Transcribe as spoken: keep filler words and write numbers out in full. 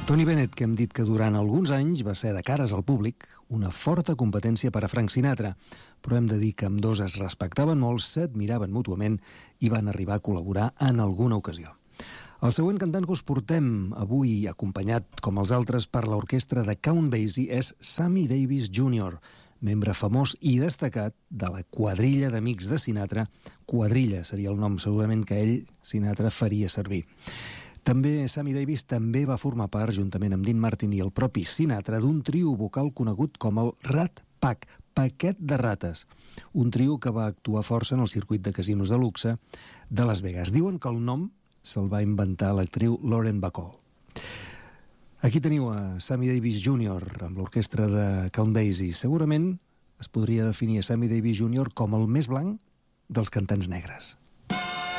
Tony Bennett, que hem dit que durant alguns anys va ser de cares al públic una forta competència per a Frank Sinatra, però hem de dir que amb dos es respectaven molt, s'admiraven mútuament i van arribar a col·laborar en alguna ocasió. El següent cantant que us portem avui, acompanyat com els altres per l'orquestra de Count Basie, és Sammy Davis júnior, membre famós i destacat de la quadrilla d'amics de Sinatra. Quadrilla seria el nom segurament que ell, Sinatra, faria servir. També Sammy Davis també va formar part, juntament amb Dean Martin i el propi Sinatra, d'un trio vocal conegut com el Rat Pack, Paquet de Rates, un trio que va actuar força en el circuit de casinos de luxe de Las Vegas. Diuen que el nom se'l va inventar l'actriu Lauren Bacall. Aquí teniu a Sammy Davis júnior amb l'orquestra de Count Basie. Segurament es podria definir a Sammy Davis júnior com el més blanc dels cantants negres.